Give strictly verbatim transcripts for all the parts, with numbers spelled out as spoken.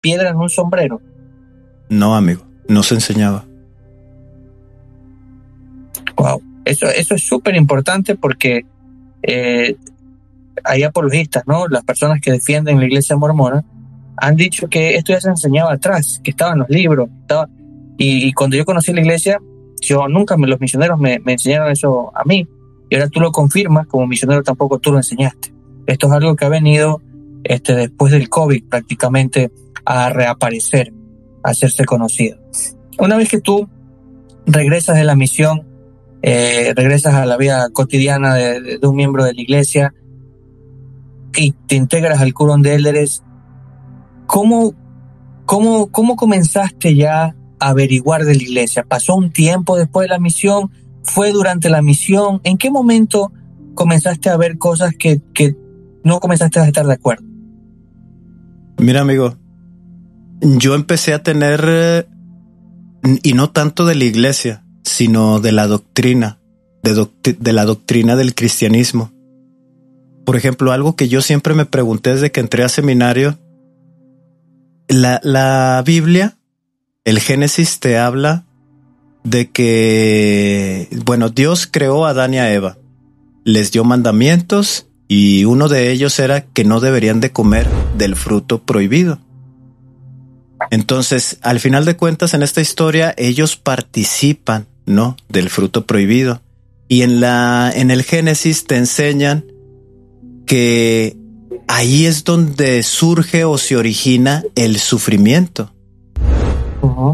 piedra en un sombrero? No, amigo, no se enseñaba. Wow, eso, eso es súper importante porque eh, hay apologistas, ¿no? Las personas que defienden la iglesia mormona han dicho que esto ya se enseñaba atrás, que estaba en los libros, estaba, y, y cuando yo conocí la iglesia, yo nunca me, los misioneros me, me enseñaron eso a mí, y ahora tú lo confirmas, como misionero tampoco tú lo enseñaste. Esto es algo que ha venido este, después del COVID prácticamente a reaparecer, a hacerse conocido. Una vez que tú regresas de la misión, eh, regresas a la vida cotidiana de, de, de un miembro de la iglesia y te integras al Quórum de Élderes, ¿cómo, cómo, ¿cómo comenzaste ya a averiguar de la iglesia? ¿Pasó un tiempo después de la misión? ¿Fue durante la misión? ¿En qué momento comenzaste a ver cosas que, que no comenzaste a estar de acuerdo? Mira, amigo, yo empecé a tener, y no tanto de la iglesia, sino de la doctrina, de, doct- de la doctrina del cristianismo. Por ejemplo, algo que yo siempre me pregunté desde que entré a seminario, la, la Biblia, el Génesis te habla de que, bueno, Dios creó a Adán y a Eva, les dio mandamientos y uno de ellos era que no deberían de comer del fruto prohibido. Entonces, al final de cuentas, en esta historia, ellos participan, ¿no?, del fruto prohibido. Y en la, en el Génesis te enseñan que ahí es donde surge o se origina el sufrimiento. Uh-huh.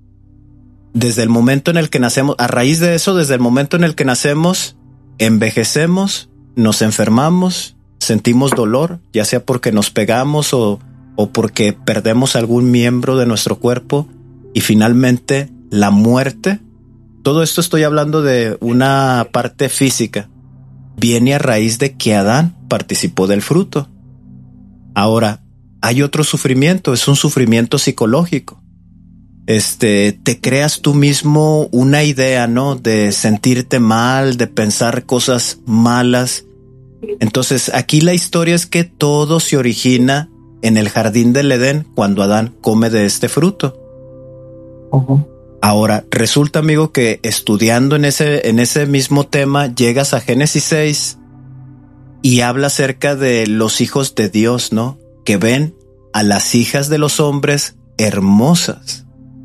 Desde el momento en el que nacemos, a raíz de eso, desde el momento en el que nacemos, envejecemos, nos enfermamos, sentimos dolor, ya sea porque nos pegamos o, o porque perdemos algún miembro de nuestro cuerpo, y finalmente la muerte. Todo esto estoy hablando de una parte física. Viene a raíz de que Adán participó del fruto. Ahora, hay otro sufrimiento, es un sufrimiento psicológico. Este, te creas tú mismo una idea, ¿no?, de sentirte mal, de pensar cosas malas. Entonces, aquí la historia es que todo se origina en el jardín del Edén cuando Adán come de este fruto. Uh-huh. Ahora, resulta, amigo, que estudiando en ese, en ese mismo tema, llegas a Génesis seis y habla acerca de los hijos de Dios, ¿no?, que ven a las hijas de los hombres hermosas.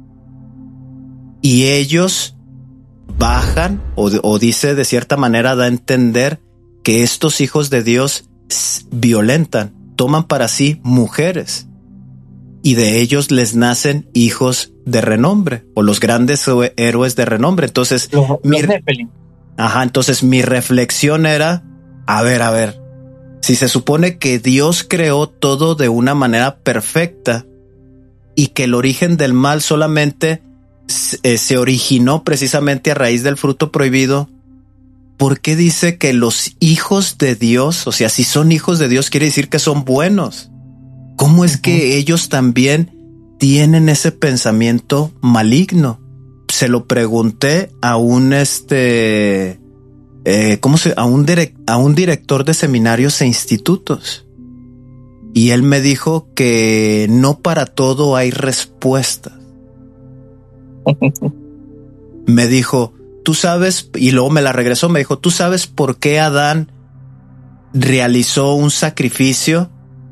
Y ellos bajan, o, o dice de cierta manera, da a entender que estos hijos de Dios violentan, toman para sí mujeres, y de ellos les nacen hijos de renombre, o los grandes héroes de renombre. Entonces, los, mi, los Nephilim. Ajá, entonces mi reflexión era, a ver, a ver, si se supone que Dios creó todo de una manera perfecta y que el origen del mal solamente se, se originó precisamente a raíz del fruto prohibido, ¿por qué dice que los hijos de Dios, o sea, si son hijos de Dios, quiere decir que son buenos? ¿Cómo es que ellos también tienen ese pensamiento maligno? Se lo pregunté a un este, eh, ¿cómo se? A un direct, a un director de seminarios e institutos, y él me dijo que no para todo hay respuestas. Me dijo, tú sabes, y luego me la regresó, me dijo, ¿tú sabes por qué Adán realizó un sacrificio?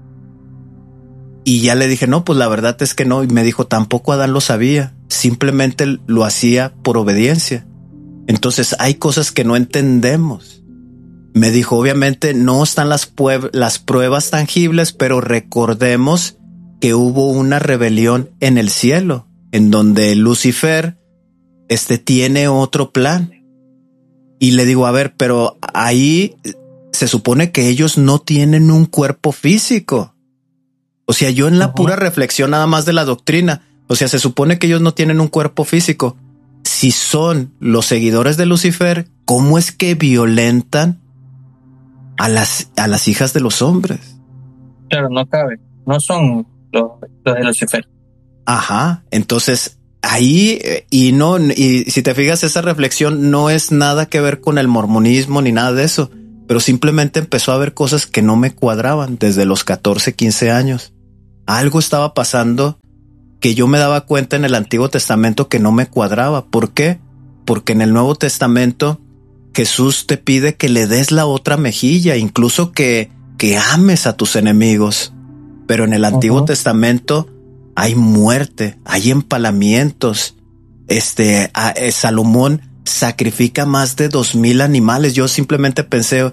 Y ya le dije, no, pues la verdad es que no. Y me dijo, tampoco Adán lo sabía, simplemente lo hacía por obediencia. Entonces hay cosas que no entendemos. Me dijo, obviamente no están las, pue- las pruebas tangibles, pero recordemos que hubo una rebelión en el cielo, en donde Lucifer este, tiene otro plan. Y le digo, a ver, pero ahí se supone que ellos no tienen un cuerpo físico. O sea, yo en la uh-huh. pura reflexión nada más de la doctrina, o sea, se supone que ellos no tienen un cuerpo físico. Si son los seguidores de Lucifer, ¿cómo es que violentan a las, a las hijas de los hombres? Claro, no cabe. No son los, los de Lucifer. Ajá. Entonces, ahí, y no, y si te fijas, esa reflexión no es nada que ver con el mormonismo ni nada de eso, pero simplemente empezó a ver cosas que no me cuadraban desde los catorce, quince años. algo estaba pasando que yo me daba cuenta en el Antiguo Testamento que no me cuadraba. ¿Por qué? Porque en el Nuevo Testamento Jesús te pide que le des la otra mejilla, incluso que, que ames a tus enemigos. Pero en el Antiguo uh-huh. Testamento hay muerte, hay empalamientos. Este, a, a Salomón sacrifica más de dos mil animales. Yo simplemente pensé,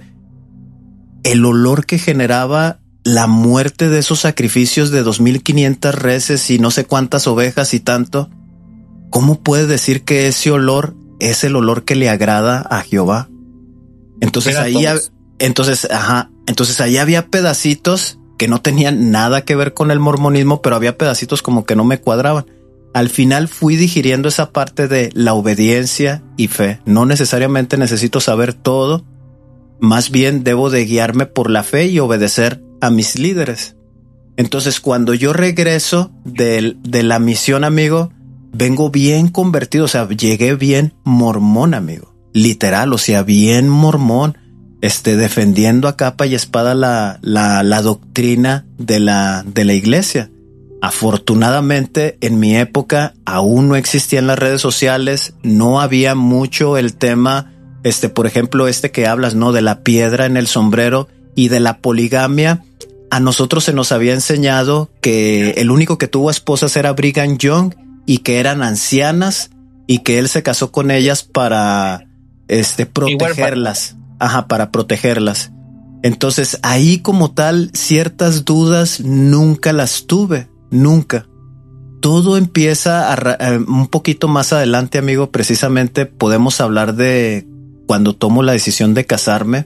el olor que generaba la muerte de esos sacrificios de dos mil quinientas reses y no sé cuántas ovejas y tanto, ¿cómo puede decir que ese olor es el olor que le agrada a Jehová? Entonces ahí, entonces, ajá, entonces ahí había pedacitos que no tenían nada que ver con el mormonismo, pero había pedacitos como que no me cuadraban. Al final fui digiriendo esa parte de la obediencia y fe. No necesariamente necesito saber todo, más bien debo de guiarme por la fe y obedecer a mis líderes. Entonces, cuando yo regreso de, de la misión, amigo, vengo bien convertido, o sea, llegué bien mormón, amigo, literal, o sea, bien mormón, este, defendiendo a capa y espada la, la, la doctrina de la, de la iglesia. Afortunadamente, en mi época aún no existían las redes sociales, no había mucho el tema, este, por ejemplo, este que hablas, ¿no? De la piedra en el sombrero y de la poligamia. A nosotros se nos había enseñado que el único que tuvo esposas era Brigham Young y que eran ancianas y que él se casó con ellas para, este, protegerlas. Ajá, para protegerlas. Entonces, ahí como tal, ciertas dudas nunca las tuve. Nunca. Todo empieza a, a, un poquito más adelante, amigo. Precisamente podemos hablar de cuando tomo la decisión de casarme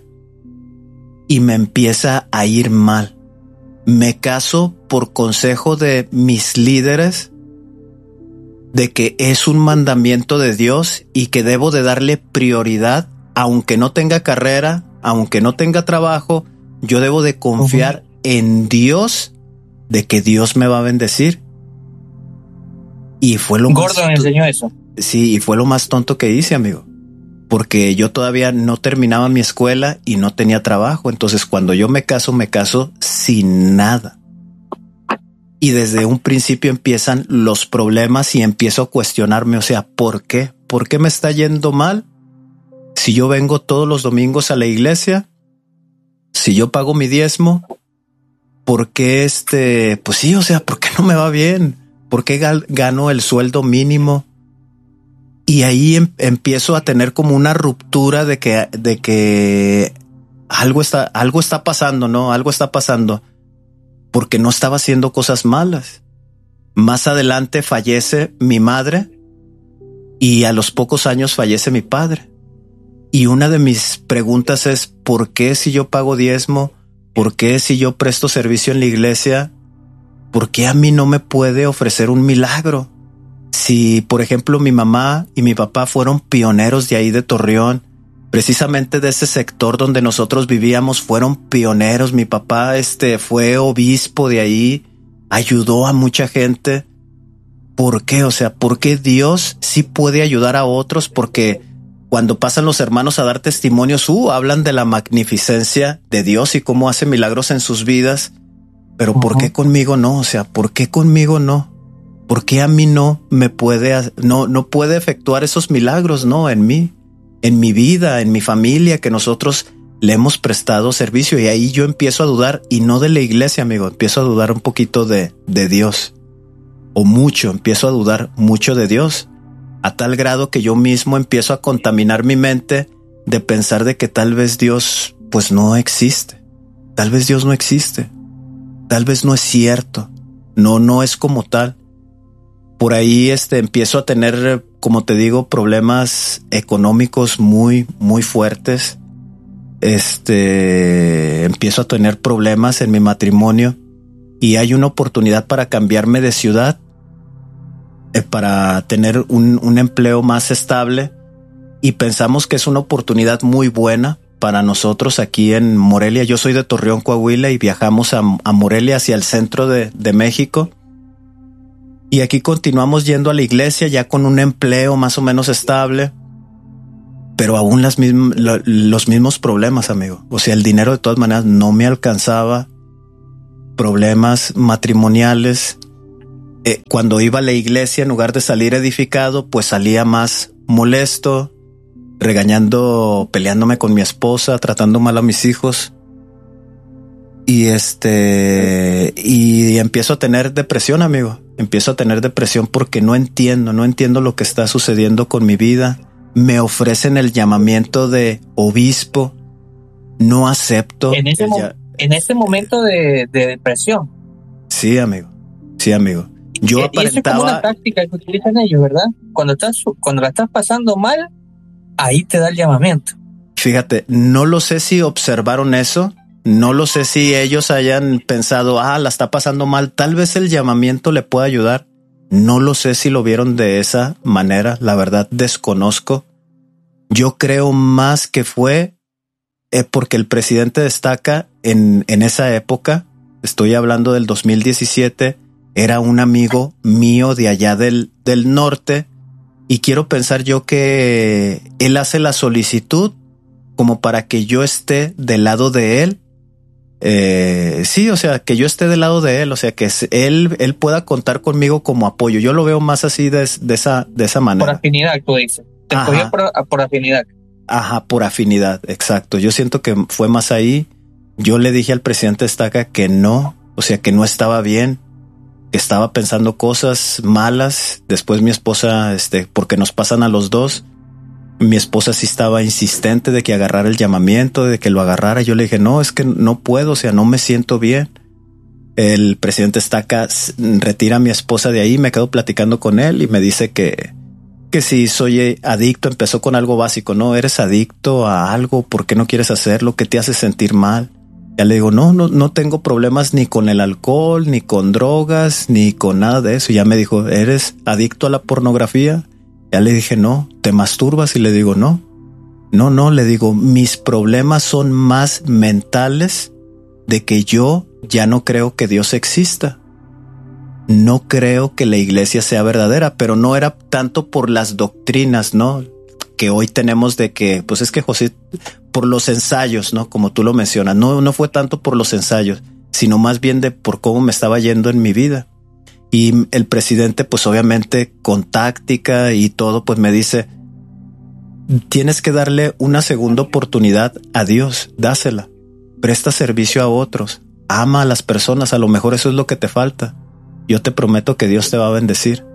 y me empieza a ir mal. Me caso por consejo de mis líderes de que es un mandamiento de Dios y que debo de darle prioridad, aunque no tenga carrera, aunque no tenga trabajo, yo debo de confiar uh-huh. en Dios, de que Dios me va a bendecir. Y fue lo Gordon más... me enseñó eso. Sí, y fue lo más tonto que hice, amigo. Porque yo todavía no terminaba mi escuela y no tenía trabajo. Entonces, cuando yo me caso, me caso sin nada. Y desde un principio empiezan los problemas y empiezo a cuestionarme, o sea, ¿por qué? ¿Por qué me está yendo mal? Si yo vengo todos los domingos a la iglesia, si yo pago mi diezmo, ¿por qué este? Pues sí, o sea, ¿por qué no me va bien? ¿Por qué gano el sueldo mínimo? Y ahí em, empiezo a tener como una ruptura de que, de que algo está, algo está pasando, ¿no? Algo está pasando porque no estaba haciendo cosas malas. Más adelante fallece mi madre y a los pocos años fallece mi padre. Y una de mis preguntas es, ¿por qué si yo pago diezmo? ¿Por qué si yo presto servicio en la iglesia? ¿Por qué a mí no me puede ofrecer un milagro? Si, por ejemplo, mi mamá y mi papá fueron pioneros de ahí de Torreón, precisamente de ese sector donde nosotros vivíamos, fueron pioneros. Mi papá este, fue obispo de ahí, ayudó a mucha gente. ¿Por qué? O sea, ¿por qué Dios sí puede ayudar a otros? Porque cuando pasan los hermanos a dar testimonios, uh, hablan de la magnificencia de Dios y cómo hace milagros en sus vidas. Pero uh-huh. ¿por qué conmigo no? O sea, ¿por qué conmigo no? ¿Por qué a mí no me puede, no, no puede efectuar esos milagros, no, en mí, en mi vida, en mi familia, que nosotros le hemos prestado servicio? Y ahí yo empiezo a dudar, y no de la iglesia, amigo, empiezo a dudar un poquito de, de Dios, o mucho, empiezo a dudar mucho de Dios, a tal grado que yo mismo empiezo a contaminar mi mente de pensar de que tal vez Dios, pues no existe, tal vez Dios no existe, tal vez no es cierto, no, no es como tal. Por ahí este, empiezo a tener, como te digo, problemas económicos muy, muy fuertes. Este, empiezo a tener problemas en mi matrimonio y hay una oportunidad para cambiarme de ciudad, eh, para tener un, un empleo más estable, y pensamos que es una oportunidad muy buena para nosotros aquí en Morelia. Yo soy de Torreón, Coahuila, y viajamos a, a Morelia, hacia el centro de, de México. Y aquí continuamos yendo a la iglesia ya con un empleo más o menos estable, pero aún las mism- lo, los mismos problemas, amigo. O sea, el dinero de todas maneras no me alcanzaba. problemas matrimoniales. Eh, cuando iba a la iglesia, en lugar de salir edificado, pues salía más molesto, regañando, peleándome con mi esposa, tratando mal a mis hijos. Y este, y empiezo a tener depresión, amigo. Empiezo a tener depresión porque no entiendo, no entiendo lo que está sucediendo con mi vida. Me ofrecen el llamamiento de obispo. No acepto. En ese, mo- ya... en ese momento de, de depresión. Sí, amigo. Sí, amigo. Yo y, aparentaba... y eso es como una táctica que utilizan ellos, ¿verdad? Cuando estás, cuando la estás pasando mal, ahí te da el llamamiento. Fíjate, no lo sé si observaron eso. No lo sé si ellos hayan pensado, ah, la está pasando mal, tal vez el llamamiento le pueda ayudar. No lo sé si lo vieron de esa manera, la verdad desconozco. Yo creo más que fue eh, porque el presidente destaca en, en esa época, estoy hablando del dos mil diecisiete, era un amigo mío de allá del, del norte, y quiero pensar yo que él hace la solicitud como para que yo esté del lado de él. Eh, sí, o sea, que yo esté del lado de él, o sea, que él, él pueda contar conmigo como apoyo. Yo lo veo más así de, de esa, de esa manera. Por afinidad, tú dices. Te escogió por, por afinidad. Ajá, por afinidad, exacto. Yo siento que fue más ahí. Yo le dije al presidente Estaca que no, o sea, que no estaba bien, que estaba pensando cosas malas. Después mi esposa, este, porque nos pasan a los dos, mi esposa sí estaba insistente de que agarrara el llamamiento, de que lo agarrara. Yo le dije, no, es que no puedo, o sea, no me siento bien. El presidente Estaca retira a mi esposa de ahí, me quedo platicando con él y me dice que, que si soy adicto, empezó con algo básico, ¿no? ¿Eres adicto a algo? ¿Por qué no quieres hacerlo? ¿Qué te hace sentir mal? Ya le digo, no, no, no tengo problemas ni con el alcohol, ni con drogas, ni con nada de eso. Y ya me dijo, ¿eres adicto a la pornografía? Ya le dije, no. ¿Te masturbas? Y le digo, no. No, no, le digo, mis problemas son más mentales de que yo ya no creo que Dios exista. No creo que la iglesia sea verdadera, pero no era tanto por las doctrinas, ¿no? Que hoy tenemos de que, pues es que José, por los ensayos, ¿no? Como tú lo mencionas, no, no fue tanto por los ensayos, sino más bien de por cómo me estaba yendo en mi vida. Y el presidente, pues obviamente con táctica y todo, pues me dice, tienes que darle una segunda oportunidad a Dios, dásela, presta servicio a otros, ama a las personas, a lo mejor eso es lo que te falta. Yo te prometo que Dios te va a bendecir.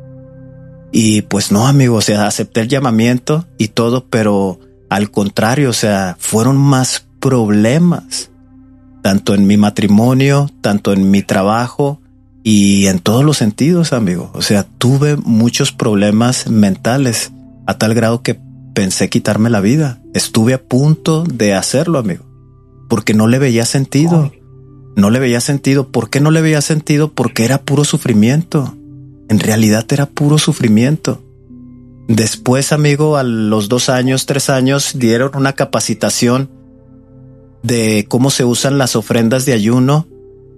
Y pues no, amigo, o sea, acepté el llamamiento y todo, pero al contrario, o sea, fueron más problemas, tanto en mi matrimonio, tanto en mi trabajo, y en todos los sentidos, amigo. O sea, tuve muchos problemas mentales a tal grado que pensé quitarme la vida. Estuve a punto de hacerlo, amigo, porque no le veía sentido. No le veía sentido. ¿Por qué no le veía sentido? Porque era puro sufrimiento. En realidad era puro sufrimiento. Después, amigo, a los dos años, tres años, dieron una capacitación de cómo se usan las ofrendas de ayuno.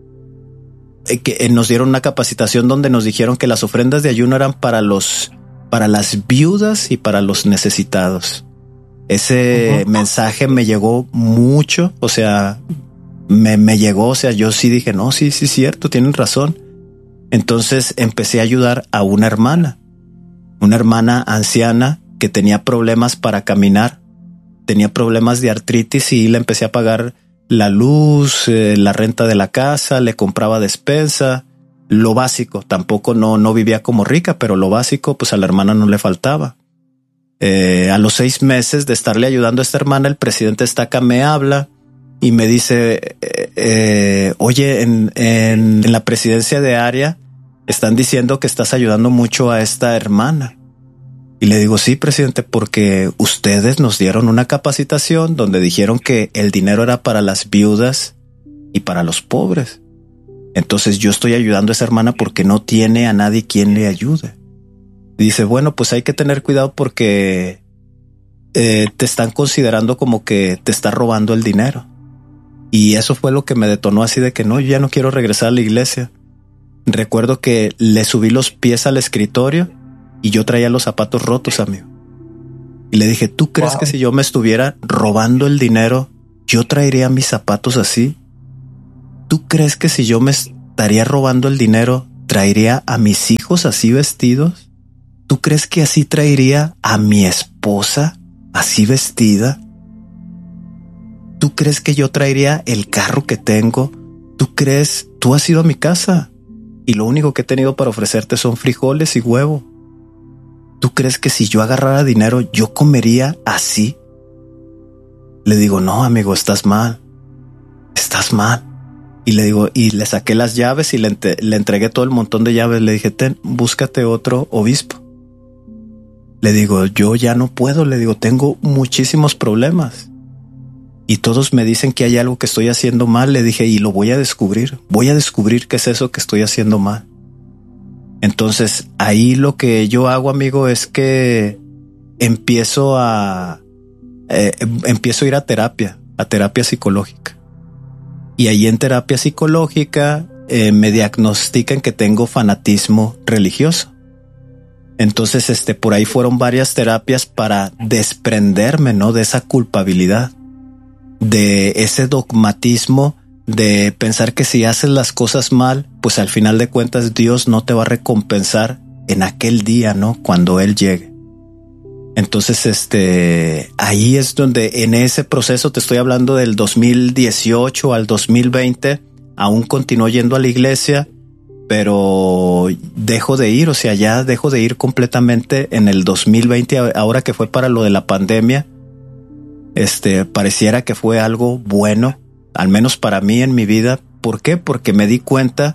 Que nos dieron una capacitación donde nos dijeron que las ofrendas de ayuno eran para los, para las viudas y para los necesitados. Ese uh-huh. mensaje me llegó mucho, o sea, me, me llegó, o sea, yo sí dije, no, sí, sí, cierto, tienen razón. Entonces empecé a ayudar a una hermana, una hermana anciana que tenía problemas para caminar, tenía problemas de artritis y le empecé a pagar la luz, eh, la renta de la casa, le compraba despensa, lo básico. Tampoco no, no vivía como rica, pero lo básico, pues a la hermana no le faltaba. Eh, a los seis meses de estarle ayudando a esta hermana, el presidente Estaca me habla y me dice, eh, eh, oye, en, en, en la presidencia de área están diciendo que estás ayudando mucho a esta hermana. Y le digo, sí, presidente, porque ustedes nos dieron una capacitación donde dijeron que el dinero era para las viudas y para los pobres. Entonces yo estoy ayudando a esa hermana porque no tiene a nadie quien le ayude. Y dice, bueno, pues hay que tener cuidado porque eh, te están considerando como que te está robando el dinero. Y eso fue lo que me detonó así de que no, yo ya no quiero regresar a la iglesia. Recuerdo que le subí los pies al escritorio y yo traía los zapatos rotos, amigo. Y le dije, ¿tú crees wow. que si yo me estuviera robando el dinero, yo traería mis zapatos así? ¿tú crees que si yo me estaría robando el dinero, traería a mis hijos así vestidos? ¿Tú crees que así traería a mi esposa así vestida? ¿Tú crees que yo traería el carro que tengo? ¿Tú crees? Tú has ido a mi casa y lo único que he tenido para ofrecerte son frijoles y huevo. ¿Tú crees que si yo agarrara dinero, yo comería así? Le digo, no, amigo, estás mal. Estás mal. Y le digo, y le saqué las llaves y le, ent- le entregué todo el montón de llaves. Le dije, ten, búscate otro obispo. Le digo, yo ya no puedo. Le digo, tengo muchísimos problemas. Y todos me dicen que hay algo que estoy haciendo mal. Le dije, y lo voy a descubrir. Voy a descubrir qué es eso que estoy haciendo mal. Entonces, ahí lo que yo hago, amigo, es que empiezo a... Eh, empiezo a ir a terapia, a terapia psicológica. Y ahí en terapia psicológica eh, me diagnostican que tengo fanatismo religioso. Entonces, este, por ahí fueron varias terapias para desprenderme, ¿no? De esa culpabilidad, de ese dogmatismo de pensar que si haces las cosas mal, pues al final de cuentas Dios no te va a recompensar en aquel día, ¿no? Cuando Él llegue. Entonces, este, ahí es donde en ese proceso, te estoy hablando del dos mil dieciocho al dos mil veinte, aún continuó yendo a la iglesia, pero dejo de ir, o sea, ya dejo de ir completamente en el dos mil veinte, ahora que fue para lo de la pandemia. Este, pareciera que fue algo bueno, al menos para mí en mi vida. ¿Por qué? Porque me di cuenta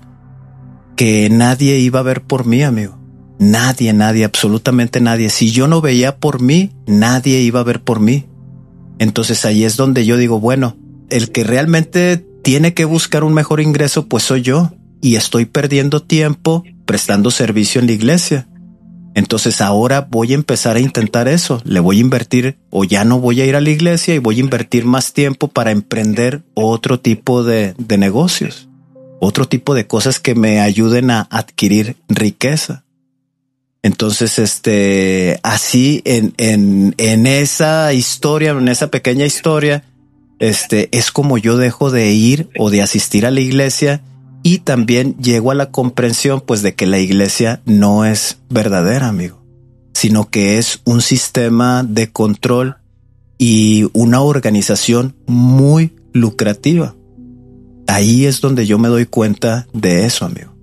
que nadie iba a ver por mí, amigo. Nadie, nadie, absolutamente nadie. Si yo no veía por mí, nadie iba a ver por mí. Entonces ahí es donde yo digo, bueno, el que realmente tiene que buscar un mejor ingreso, pues soy yo. Y estoy perdiendo tiempo prestando servicio en la iglesia. Entonces ahora voy a empezar a intentar eso. Le voy a invertir, o ya no voy a ir a la iglesia y voy a invertir más tiempo para emprender otro tipo de, de negocios, otro tipo de cosas que me ayuden a adquirir riqueza. Entonces, este, así en, en, en esa historia, en esa pequeña historia, este, es como yo dejo de ir o de asistir a la iglesia. Y también llego a la comprensión, pues, de que la iglesia no es verdadera, amigo, sino que es un sistema de control y una organización muy lucrativa. Ahí es donde yo me doy cuenta de eso, amigo.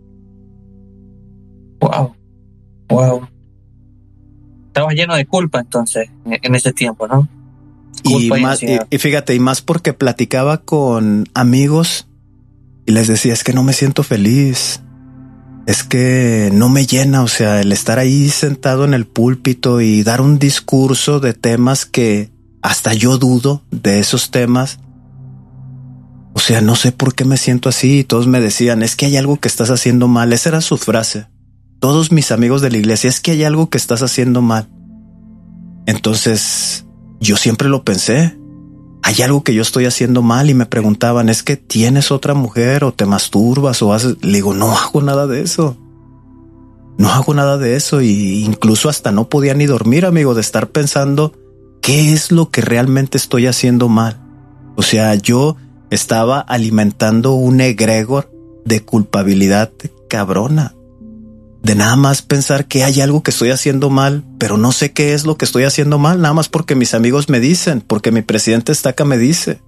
Wow, wow. Estabas lleno de culpa entonces, en ese tiempo, ¿no? Culpa y, más, y, y fíjate, y más porque platicaba con amigos y les decía, es que no me siento feliz, es que no me llena, o sea, el estar ahí sentado en el púlpito y dar un discurso de temas que hasta yo dudo de esos temas. O sea, no sé por qué me siento así. Y todos me decían, es que hay algo que estás haciendo mal. Esa era su frase. Todos mis amigos de la iglesia, es que hay algo que estás haciendo mal. Entonces, yo siempre lo pensé. Hay algo que yo estoy haciendo mal y me preguntaban, ¿es que tienes otra mujer o te masturbas o haces? Le digo, no hago nada de eso. No hago nada de eso y incluso hasta no podía ni dormir, amigo, de estar pensando qué es lo que realmente estoy haciendo mal. O sea, yo estaba alimentando un egregor de culpabilidad cabrona. De nada más pensar que hay algo que estoy haciendo mal, pero no sé qué es lo que estoy haciendo mal, nada más porque mis amigos me dicen, porque mi presidente Estaca me dice.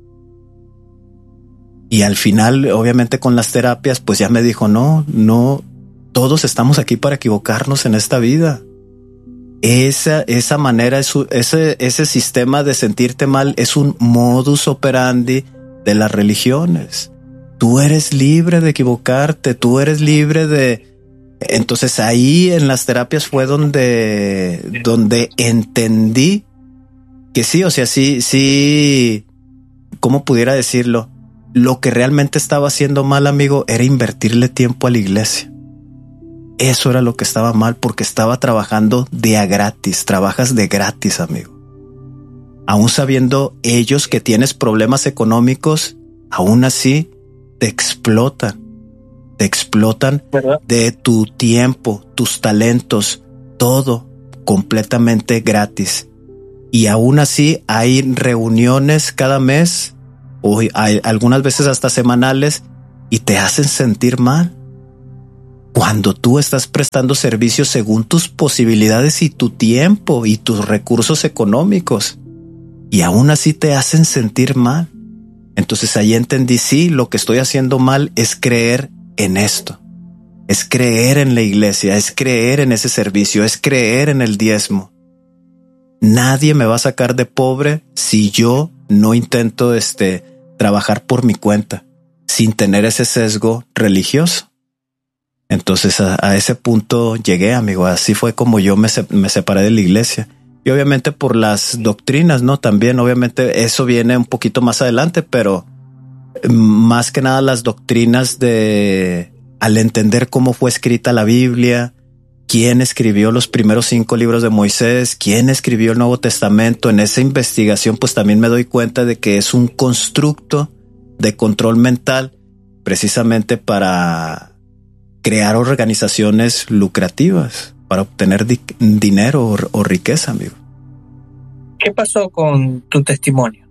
Y al final, obviamente con las terapias, pues ya me dijo, no, no, todos estamos aquí para equivocarnos en esta vida. Esa, esa manera, ese, ese sistema de sentirte mal es un modus operandi de las religiones. Tú eres libre de equivocarte, tú eres libre de... Entonces ahí en las terapias fue donde, donde entendí que sí, o sea, sí, sí, ¿cómo pudiera decirlo? Lo que realmente estaba haciendo mal, amigo, era invertirle tiempo a la iglesia. Eso era lo que estaba mal porque estaba trabajando de a gratis, trabajas de gratis, amigo. Aún sabiendo ellos que tienes problemas económicos, aún así te explotan. Te explotan ¿verdad? De tu tiempo, tus talentos, todo completamente gratis. Y aún así hay reuniones cada mes o hay algunas veces hasta semanales y te hacen sentir mal. Cuando tú estás prestando servicios según tus posibilidades y tu tiempo y tus recursos económicos, y aún así te hacen sentir mal. Entonces ahí entendí, sí, lo que estoy haciendo mal es creer en esto. Es creer en la iglesia, es creer en ese servicio, es creer en el diezmo. Nadie me va a sacar de pobre si yo no intento este, trabajar por mi cuenta, sin tener ese sesgo religioso. Entonces a, a ese punto llegué, amigo. Así fue como yo me, me separé de la iglesia. Y obviamente por las doctrinas, ¿no? También obviamente eso viene un poquito más adelante, pero más que nada las doctrinas de, al entender cómo fue escrita la Biblia, quién escribió los primeros cinco libros de Moisés, quién escribió el Nuevo Testamento. En esa investigación pues también me doy cuenta de que es un constructo de control mental precisamente para crear organizaciones lucrativas, para obtener di- dinero o, o riqueza, amigo. ¿Qué pasó con tu testimonio?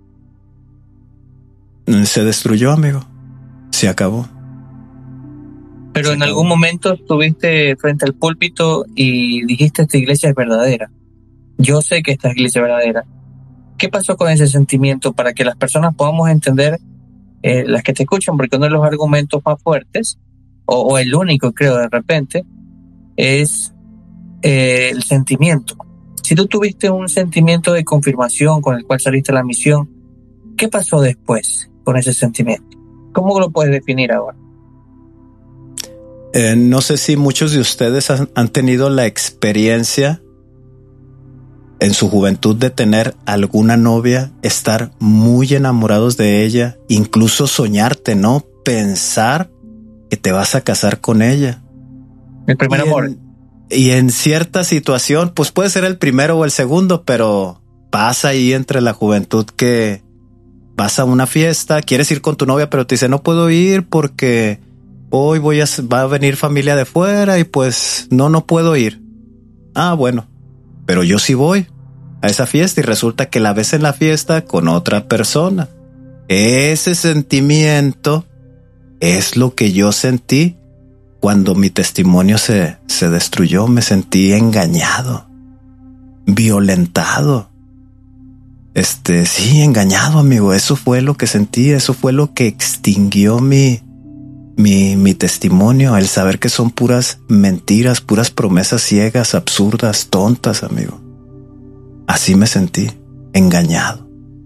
Se destruyó, amigo. Se acabó. Pero Se en acabó. algún momento estuviste frente al púlpito y dijiste: esta iglesia es verdadera. Yo sé que esta iglesia es verdadera. ¿Qué pasó con ese sentimiento para que las personas podamos entender, eh, las que te escuchan? Porque uno de los argumentos más fuertes, o, o el único, creo, de repente, es eh, el sentimiento. Si tú tuviste un sentimiento de confirmación con el cual saliste a la misión, ¿qué pasó después con ese sentimiento? ¿Cómo lo puedes definir ahora? Eh, no sé si muchos de ustedes han, han tenido la experiencia en su juventud de tener alguna novia, estar muy enamorados de ella, incluso soñarte, ¿no? Pensar que te vas a casar con ella. El primer y amor. En, y en cierta situación, pues puede ser el primero o el segundo, pero pasa ahí entre la juventud que vas a una fiesta, quieres ir con tu novia, pero te dice: no puedo ir porque hoy voy a, va a venir familia de fuera y pues no, no puedo ir. Ah, bueno, pero yo sí voy a esa fiesta, y resulta que la ves en la fiesta con otra persona. Ese sentimiento es lo que yo sentí cuando mi testimonio se, se destruyó. Me sentí engañado, violentado. Este, sí, engañado, amigo. Eso fue lo que sentí, eso fue lo que extinguió mi, mi, mi testimonio, el saber que son puras mentiras, puras promesas ciegas, absurdas, tontas, amigo. Así me sentí, engañado.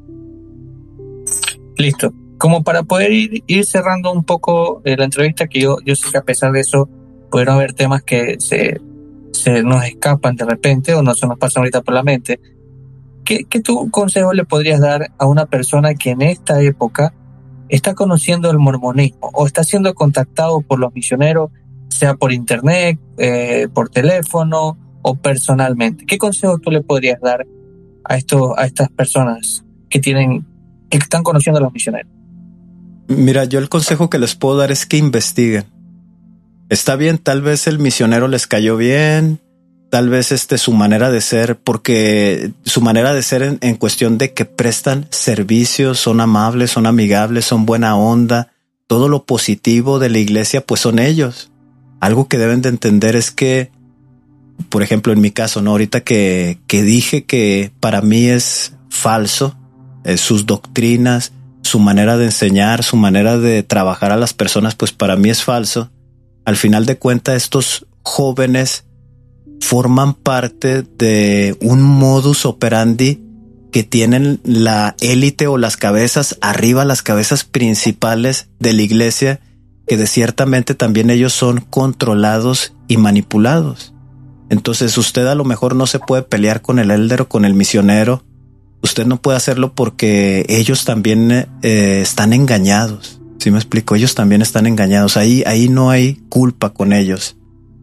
Listo. Como para poder ir, ir cerrando un poco eh, la entrevista, que yo, yo sé que a pesar de eso pudieron haber temas que se, se nos escapan de repente o no se nos pasan ahorita por la mente. ¿Qué, qué tu consejo le podrías dar a una persona que en esta época está conociendo el mormonismo o está siendo contactado por los misioneros, sea por internet, eh, por teléfono o personalmente? ¿Qué consejo tú le podrías dar a estos, a estas personas que tienen, que están conociendo a los misioneros? Mira, yo el consejo que les puedo dar es que investiguen. Está bien, tal vez el misionero les cayó bien, tal vez este su manera de ser, porque su manera de ser en, en cuestión de que prestan servicios, son amables, son amigables, son buena onda, todo lo positivo de la iglesia, pues son ellos. Algo que deben de entender es que, por ejemplo, en mi caso, ¿no? Ahorita que, que dije que para mí es falso, eh, sus doctrinas, su manera de enseñar, su manera de trabajar a las personas, pues para mí es falso. Al final de cuentas, estos jóvenes forman parte de un modus operandi que tienen la élite o las cabezas arriba, las cabezas principales de la iglesia, que de ciertamente también ellos son controlados y manipulados. Entonces usted a lo mejor no se puede pelear con el elder o con el misionero. Usted no puede hacerlo porque ellos también eh, están engañados. ¿Sí me explico? Ellos también están engañados. Ahí, ahí no hay culpa con ellos.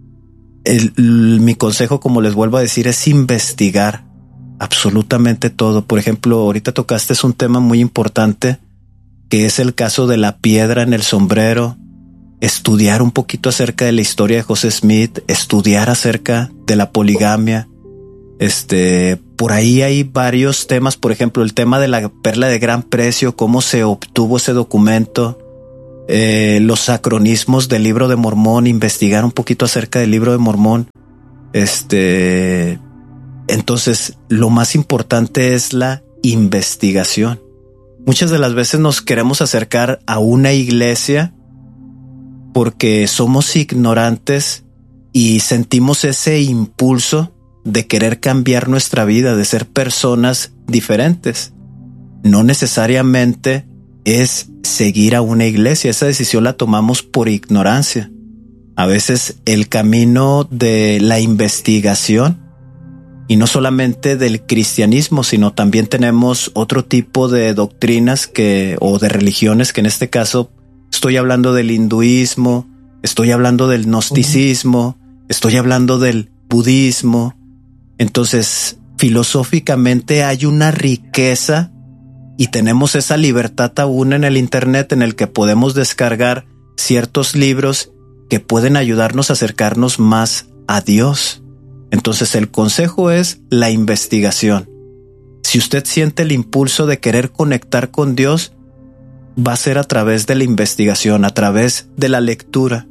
El, el, mi consejo, como les vuelvo a decir, es investigar absolutamente todo. Por ejemplo, ahorita tocaste es un tema muy importante, que es el caso de la piedra en el sombrero. Estudiar un poquito acerca de la historia de José Smith, estudiar acerca de la poligamia. Este, por ahí hay varios temas, por ejemplo, el tema de la perla de gran precio, cómo se obtuvo ese documento. eh, los acronismos del Libro de Mormón, investigar un poquito acerca del Libro de Mormón. Este, entonces, lo más importante es la investigación. Muchas de las veces nos queremos acercar a una iglesia porque somos ignorantes y sentimos ese impulso de querer cambiar nuestra vida, de ser personas diferentes. No necesariamente es seguir a una iglesia. Esa decisión la tomamos por ignorancia. A veces el camino de la investigación, y no solamente del cristianismo, sino también tenemos otro tipo de doctrinas que, o de religiones, que en este caso estoy hablando del hinduismo, estoy hablando del gnosticismo, estoy hablando del budismo. Entonces, filosóficamente hay una riqueza y tenemos esa libertad aún en el internet, en el que podemos descargar ciertos libros que pueden ayudarnos a acercarnos más a Dios. Entonces el consejo es la investigación. Si usted siente el impulso de querer conectar con Dios, va a ser a través de la investigación, a través de la lectura.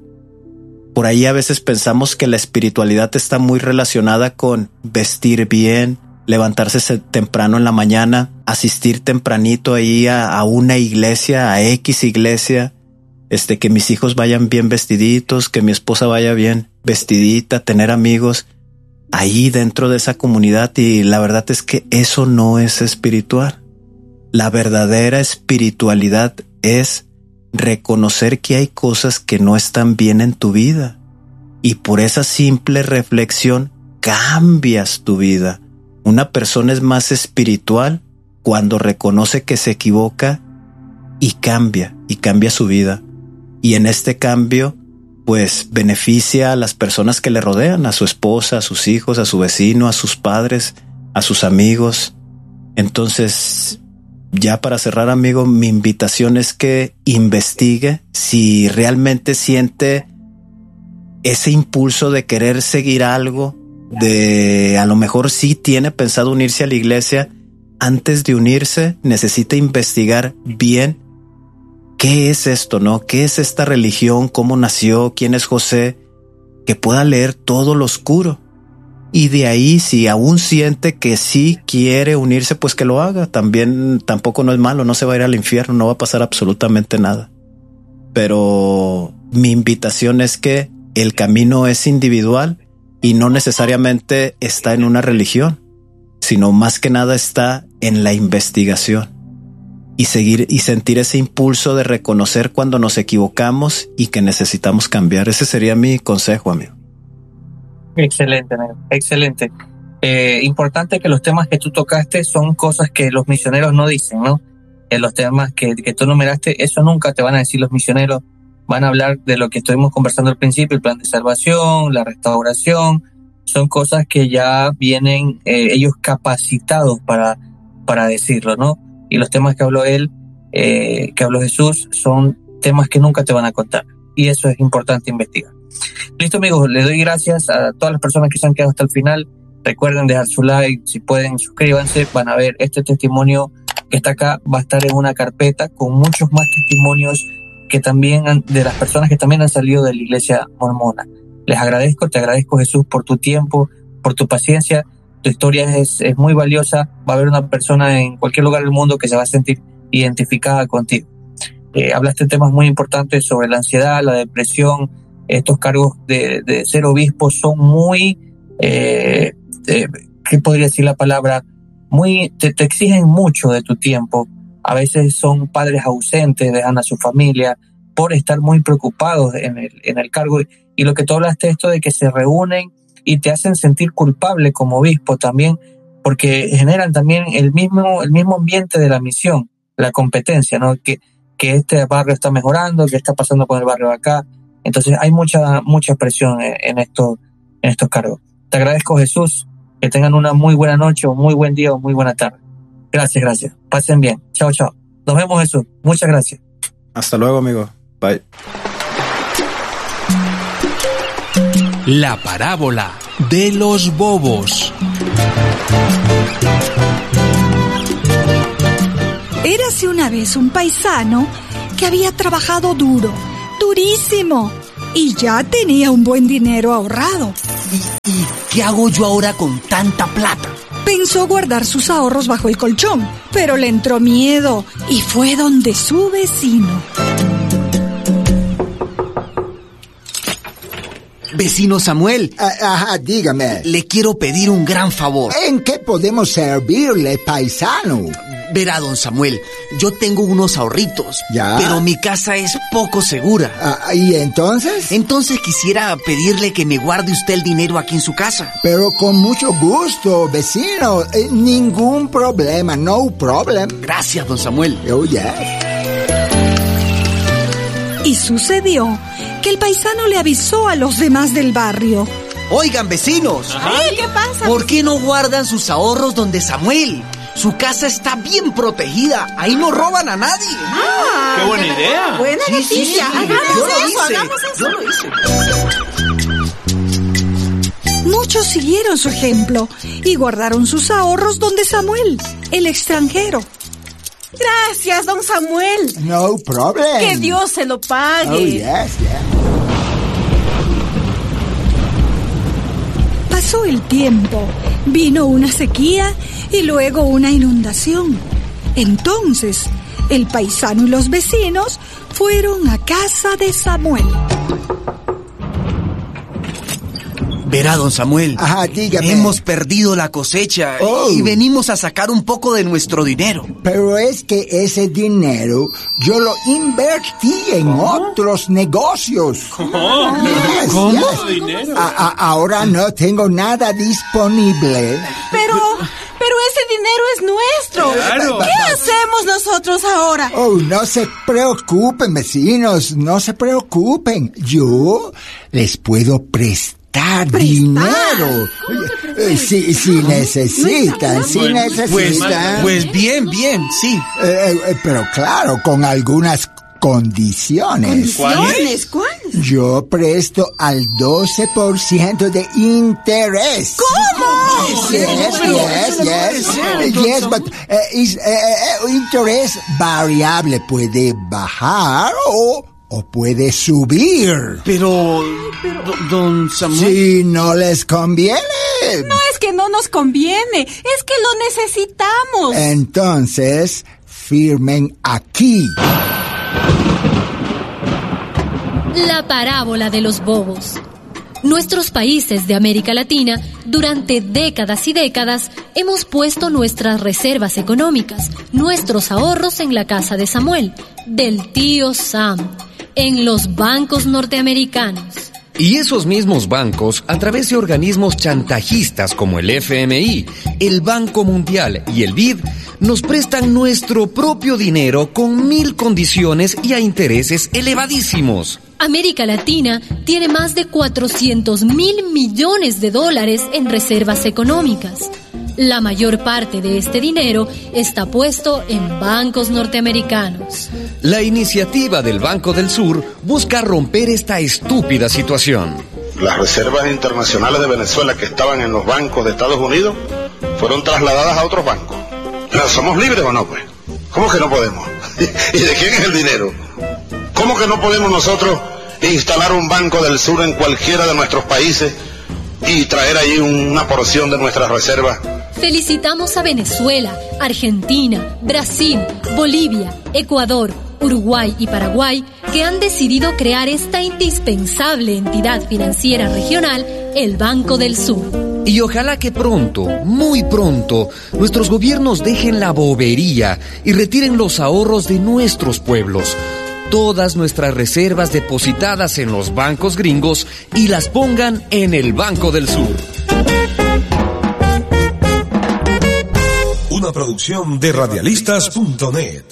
Por ahí a veces pensamos que la espiritualidad está muy relacionada con vestir bien, levantarse temprano en la mañana, asistir tempranito ahí a, a una iglesia, a X iglesia, este, que mis hijos vayan bien vestiditos, que mi esposa vaya bien vestidita, tener amigos ahí dentro de esa comunidad. Y la verdad es que eso no es espiritual. La verdadera espiritualidad es reconocer que hay cosas que no están bien en tu vida, y por esa simple reflexión cambias tu vida. Una persona es más espiritual cuando reconoce que se equivoca y cambia, y cambia su vida. Y en este cambio, pues beneficia a las personas que le rodean, a su esposa, a sus hijos, a su vecino, a sus padres, a sus amigos. Entonces, ya para cerrar, amigo, mi invitación es que investigue si realmente siente ese impulso de querer seguir algo, de a lo mejor sí tiene pensado unirse a la iglesia. Antes de unirse, necesita investigar bien qué es esto, ¿no? ¿Qué es esta religión? ¿Cómo nació? ¿Quién es José? Que pueda leer todo lo oscuro. Y de ahí, si aún siente que sí quiere unirse, pues que lo haga. También tampoco no es malo, no se va a ir al infierno, no va a pasar absolutamente nada. Pero mi invitación es que el camino es individual y no necesariamente está en una religión, sino más que nada está en la investigación y seguir y sentir ese impulso de reconocer cuando nos equivocamos y que necesitamos cambiar. Ese sería mi consejo, amigo. Excelente, amigo. Excelente. Eh, importante que los temas que tú tocaste son cosas que los misioneros no dicen, ¿no? En los temas que, que tú numeraste, eso nunca te van a decir los misioneros. Van a hablar de lo que estuvimos conversando al principio, el plan de salvación, la restauración. Son cosas que ya vienen eh, ellos capacitados para, para decirlo, ¿no? Y los temas que habló él, eh, que habló Jesús, son temas que nunca te van a contar. Y eso es importante investigar. Listo, amigos, les doy gracias a todas las personas que se han quedado hasta el final. Recuerden dejar su like, si pueden, suscríbanse. Van a ver este testimonio que está acá, va a estar en una carpeta con muchos más testimonios que también han, de las personas que también han salido de la iglesia mormona. Les agradezco, te agradezco, Jesús, por tu tiempo, por tu paciencia. Tu historia es, es muy valiosa. Va a haber una persona en cualquier lugar del mundo que se va a sentir identificada contigo. Eh, hablaste de temas muy importantes sobre la ansiedad, la depresión. Estos cargos de, de ser obispo son muy, eh, eh, ¿qué podría decir la palabra? Muy, te, te exigen mucho de tu tiempo. A veces son padres ausentes, dejan a su familia por estar muy preocupados en el, en el cargo. Y lo que tú hablaste, esto de que se reúnen y te hacen sentir culpable como obispo también, porque generan también el mismo, el mismo ambiente de la misión, la competencia, ¿no? Que, que este barrio está mejorando, que está pasando con el barrio de acá. Entonces hay mucha, mucha presión en, en, estos, en estos cargos. Te agradezco, Jesús, que tengan una muy buena noche, o muy buen día, o muy buena tarde. Gracias, gracias. Pasen bien. Chao, chao. Nos vemos, Jesús. Muchas gracias. Hasta luego, amigo. Bye. La parábola de los bobos. Érase una vez un paisano que había trabajado duro, durísimo, y ya tenía un buen dinero ahorrado. ¿Y, y qué hago yo ahora con tanta plata? Pensó guardar sus ahorros bajo el colchón, pero le entró miedo y fue donde su vecino. Vecino Samuel. Ajá, dígame. Le quiero pedir un gran favor. ¿En qué podemos servirle, paisano? Verá, don Samuel, yo tengo unos ahorritos, ¿ya? Pero mi casa es poco segura. Ah, ¿y entonces? Entonces quisiera pedirle que me guarde usted el dinero aquí en su casa. Pero con mucho gusto, vecino. Eh, ningún problema, no problem. Gracias, don Samuel. Oh, yes. Y sucedió que el paisano le avisó a los demás del barrio. Oigan, vecinos. Ay, ¿qué pasa? ¿Por qué no guardan sus ahorros donde Samuel? Su casa está bien protegida. Ahí no roban a nadie. Ah, ¡Qué buena idea! Buena Sí, noticia. sí, sí. Hagamos Yo lo eso, hice. hagamos eso. Yo lo hice. Muchos siguieron su ejemplo y guardaron sus ahorros donde Samuel, el extranjero. Gracias, don Samuel. No problem. Que Dios se lo pague. Oh, yes, yes. Pasó el tiempo, vino una sequía y luego una inundación. Entonces, el paisano y los vecinos fueron a casa de Samuel. Verá, don Samuel. Ajá, dígame. Hemos perdido la cosecha Oh. y venimos a sacar un poco de nuestro dinero. Pero es que ese dinero yo lo invertí en otros negocios. ¿Cómo? Yes, ¿Cómo? yes. ¿Dinero? A- a- ahora no tengo nada disponible. Pero, pero ese dinero es nuestro. Claro. ¿Qué hacemos nosotros ahora? Oh, no se preocupen, vecinos, no se preocupen. Yo les puedo prestar dinero. Eh, Si, si necesitan, si Pues- necesitan. Pues bien, bien, sí. Eh, eh, pero claro, con algunas condiciones. ¿Condiciones? ¿Cuáles? Yo presto al doce por ciento de interés. ¿Cómo? Yes, yes, yes. Yes, but uh, is, uh, uh, interés variable puede bajar o, o puede subir. Pero, do- don Samuel... Si no les conviene. No es que no nos conviene, es que lo necesitamos. Entonces, firmen aquí. La parábola de los bobos. Nuestros países de América Latina, durante décadas y décadas, hemos puesto nuestras reservas económicas, nuestros ahorros en la casa de Samuel, del tío Sam, en los bancos norteamericanos. Y esos mismos bancos, a través de organismos chantajistas como el F M I, el Banco Mundial y el B I D, nos prestan nuestro propio dinero con mil condiciones y a intereses elevadísimos. América Latina tiene más de cuatrocientos mil millones de dólares en reservas económicas. La mayor parte de este dinero está puesto en bancos norteamericanos. La iniciativa del Banco del Sur busca romper esta estúpida situación. Las reservas internacionales de Venezuela que estaban en los bancos de Estados Unidos fueron trasladadas a otros bancos. ¿Pero somos libres o no, pues? ¿Cómo que no podemos? ¿Y de quién es el dinero? ¿Cómo que no podemos nosotros instalar un Banco del Sur en cualquiera de nuestros países y traer allí una porción de nuestras reservas? Felicitamos a Venezuela, Argentina, Brasil, Bolivia, Ecuador, Uruguay y Paraguay que han decidido crear esta indispensable entidad financiera regional, el Banco del Sur. Y ojalá que pronto, muy pronto, nuestros gobiernos dejen la bobería y retiren los ahorros de nuestros pueblos, todas nuestras reservas depositadas en los bancos gringos y las pongan en el Banco del Sur. Una producción de radialistas punto net.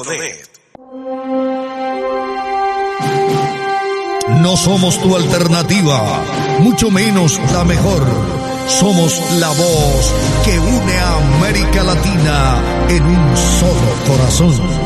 No somos tu alternativa, mucho menos la mejor. Somos la voz que une a América Latina en un solo corazón.